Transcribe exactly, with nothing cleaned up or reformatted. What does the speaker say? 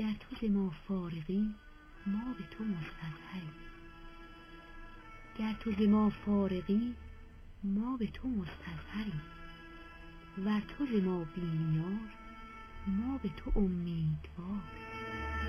گر تو ز ما فارغی ما به تو مستظهریم. گر تو ز ما فارغی ما به تو مستظهریم، ور تو ز ما بی نیاز ما به تو امیدوار.